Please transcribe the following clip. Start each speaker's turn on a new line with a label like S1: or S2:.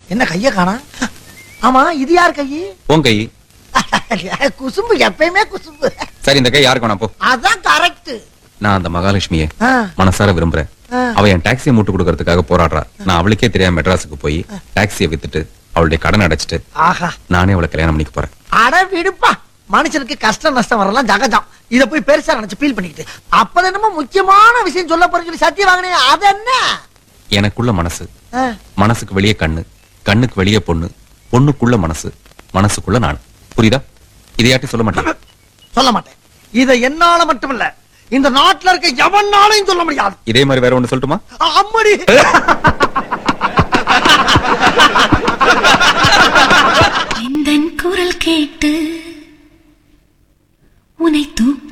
S1: என்ன கைய காணா? ஆமா, இது யார் கை?
S2: உன் கை.
S1: குசும்பு, எப்பயுமே குசும்பு.
S2: சரி, இந்த கை யாருக்கு வேணா போ.
S1: அதான் கரெக்ட்.
S2: நான் அந்த மகாலட்சுமியை மனசார விரும்புறேன். அவ என் டாக்ஸியை மூட்டு கொடுக்கறதுக்காக போராடுறா. நான் அவளுக்கே தெரியாம மெட்ராஸுக்கு போய் டாக்ஸியை வித்துட்டு அவளுடைய கடன் அடைச்சிட்டு நானே அவளை கல்யாணம் பண்ணிக்க போறேன்.
S1: அட விடுப்பா, மனுஷனுக்கு கஷ்டம் நஷ்டம் வரலாம் ஜகஜம். இத போய் பெருசா நினைச்சு ஃபீல் பண்ணிக்கிட்டு அப்ப என்னமோ முக்கியமான விஷயம் சொல்ல போறேன்னு சொல்லி சத்தியம் வாங்கினே. அது என்ன?
S2: எனக்குள்ள மனசு, மனசுக்கு வெளியே கண்ணு, கண்ணுக்கு வெளியே பொண்ணு, பொண்ணுக்குள்ள மனசு, மனசுக்குள்ள நான். புரியுதா? இதையாட்டி சொல்ல மாட்டேன்.
S1: சொல்ல மாட்டேன். இதை என்னால மட்டுமில்ல, இந்த நாட்டுல இருக்க எவனாலையும் சொல்ல முடியாது.
S2: இதே மாதிரி வேற ஒண்ணு சொல்லட்டுமா?
S1: அம்மடி.
S3: இந்த குரல் கேட்டு உன்னை தூக்க